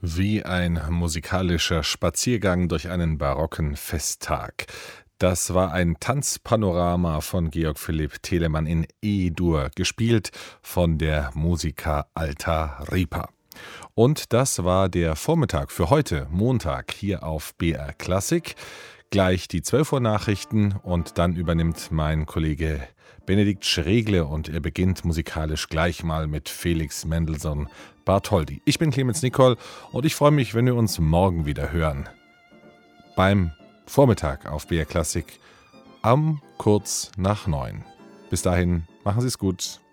Wie ein musikalischer Spaziergang durch einen barocken Festtag. Das war ein Tanzpanorama von Georg Philipp Telemann in E-Dur, gespielt von der Musica Alta Ripa. Und das war der Vormittag für heute, Montag, hier auf BR Klassik. Gleich die 12 Uhr Nachrichten und dann übernimmt mein Kollege Benedikt Schregle und er beginnt musikalisch gleich mal mit Felix Mendelssohn Bartholdy. Ich bin Clemens Nicol und ich freue mich, wenn wir uns morgen wieder hören. Beim Vormittag auf BR Klassik kurz nach 9. Bis dahin, machen Sie es gut.